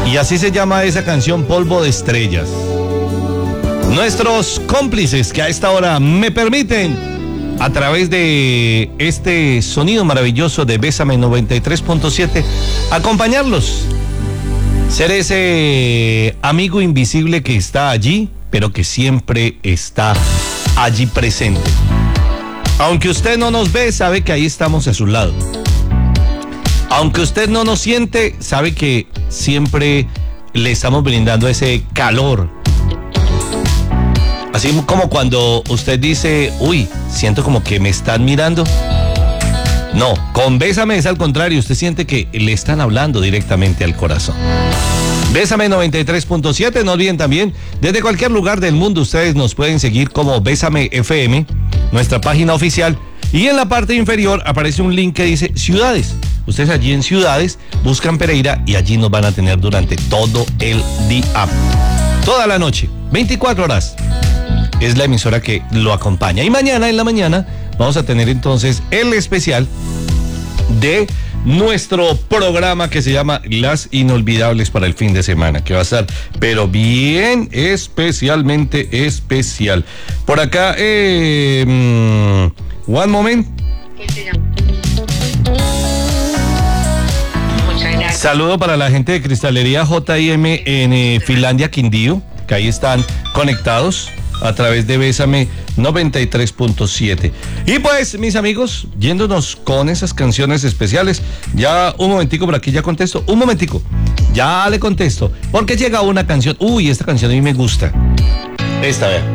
Y así se llama esa canción, Polvo de Estrellas. Nuestros cómplices que a esta hora me permiten, a través de este sonido maravilloso de Bésame 93.7, acompañarlos. Ser ese amigo invisible que está allí, pero que siempre está allí presente. Aunque usted no nos ve, sabe que ahí estamos a su lado. Aunque usted no nos siente, sabe que siempre le estamos brindando ese calor. Así como cuando usted dice, uy, siento como que me están mirando. No, con Bésame es al contrario, usted siente que le están hablando directamente al corazón. Bésame 93.7, no olviden también, desde cualquier lugar del mundo ustedes nos pueden seguir como Bésame FM, nuestra página oficial, y en la parte inferior aparece un link que dice Ciudades. Ustedes allí en Ciudades buscan Pereira y allí nos van a tener durante todo el día, toda la noche, 24 horas. Es la emisora que lo acompaña. Y mañana en la mañana vamos a tener entonces el especial de nuestro programa que se llama Las Inolvidables para el fin de semana, que va a estar, pero bien especialmente especial. Por acá, one moment. Saludo para la gente de Cristalería J&M en Finlandia, Quindío, que ahí están conectados a través de Bésame 93.7. Y pues, mis amigos, yéndonos con esas canciones especiales, ya un momentico por aquí, ya contesto, un momentico, ya le contesto, porque llega una canción, uy, esta canción a mí me gusta, esta, vea,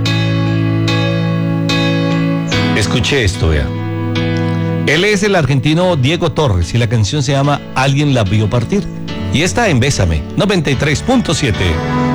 escuche esto, vea. Él es el argentino Diego Torres y la canción se llama Alguien la vio partir, y está en Bésame 93.7.